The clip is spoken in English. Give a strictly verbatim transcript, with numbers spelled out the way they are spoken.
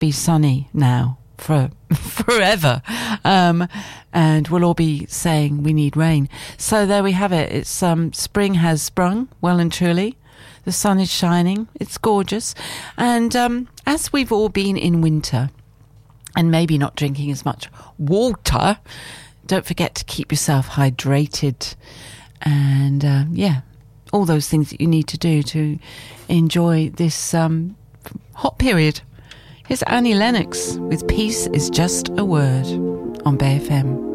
be sunny now for forever, um, and we'll all be saying we need rain. So there we have it. It's um, spring has sprung well and truly. The sun is shining. It's gorgeous, and um, as we've all been in winter, and maybe not drinking as much water, don't forget to keep yourself hydrated, and uh, yeah, all those things that you need to do to enjoy this um, hot period. Here's Annie Lennox with Peace is Just a Word on Bay F M.